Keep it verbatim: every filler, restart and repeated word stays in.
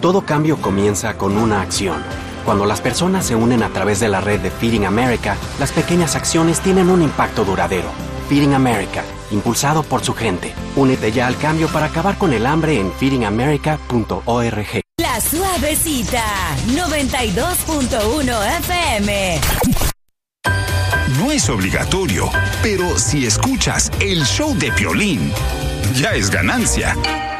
Todo cambio comienza con una acción. Cuando las personas se unen a través de la red de Feeding America, las pequeñas acciones tienen un impacto duradero. Feeding America, impulsado por su gente. Únete ya al cambio para acabar con el hambre en feeding america punto org. La Suavecita, noventa y dos punto uno F M. No es obligatorio, pero si escuchas el show de Piolín, ya es ganancia.